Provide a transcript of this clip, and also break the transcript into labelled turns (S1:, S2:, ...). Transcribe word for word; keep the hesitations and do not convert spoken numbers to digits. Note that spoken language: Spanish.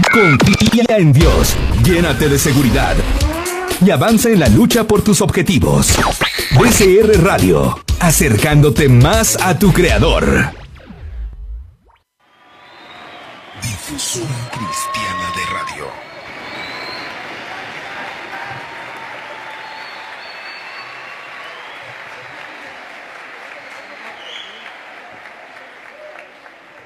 S1: Confía en Dios, llénate de seguridad y avanza en la lucha por tus objetivos. D C R Radio, acercándote más a tu creador.
S2: Difusora Cristiana de Radio.